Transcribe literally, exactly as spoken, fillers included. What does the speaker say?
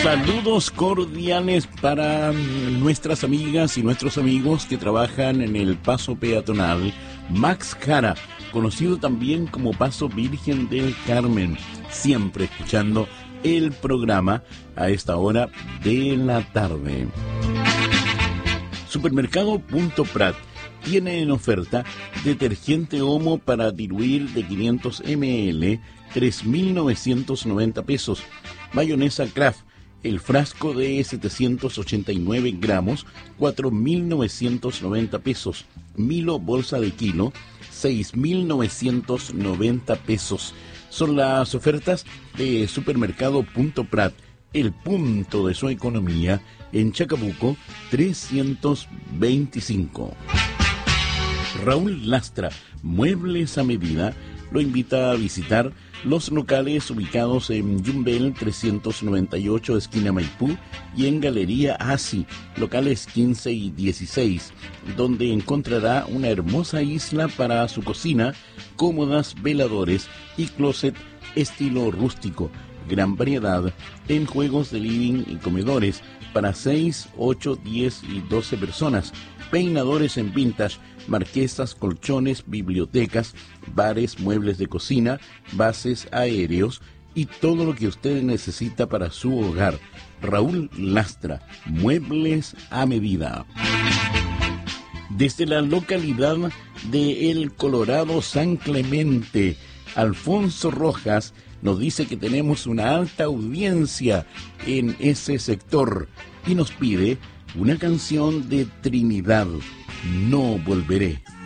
Saludos cordiales para nuestras amigas y nuestros amigos que trabajan en el paso peatonal Max Jara, conocido también como Paso Virgen del Carmen, siempre escuchando el programa a esta hora de la tarde. Supermercado Punto Prat tiene en oferta detergente Omo para diluir de quinientos mililitros, tres mil novecientos noventa pesos. Mayonesa Kraft, el frasco de setecientos ochenta y nueve gramos, cuatro mil novecientos noventa pesos. Milo bolsa de kilo, seis mil novecientos noventa pesos. Son las ofertas de Supermercado Punto Prat, el punto de su economía en Chacabuco trescientos veinticinco. Raúl Lastra, Muebles a Medida, lo invita a visitar los locales ubicados en Yumbel trescientos noventa y ocho, esquina Maipú, y en Galería Asi, locales quince y dieciséis, donde encontrará una hermosa isla para su cocina, cómodas, veladores y closet estilo rústico. Gran variedad en juegos de living y comedores para seis, ocho, diez y doce personas. Peinadores en vintage, marquesas, colchones, bibliotecas, bares, muebles de cocina, bases aéreos y todo lo que usted necesita para su hogar. Raúl Lastra, Muebles a Medida. Desde la localidad de El Colorado San Clemente, Alfonso Rojas nos dice que tenemos una alta audiencia en ese sector y nos pide una canción de Trinidad, No Volveré.